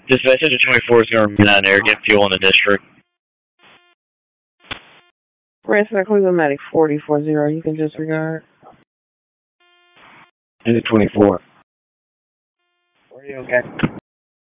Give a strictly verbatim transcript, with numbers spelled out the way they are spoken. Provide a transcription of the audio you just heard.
Dispatch twenty-four is going to remain on air, get fuel in the district. Ransom Cleveland Medic forty forty, you can disregard. Is it twenty-four? Are you okay?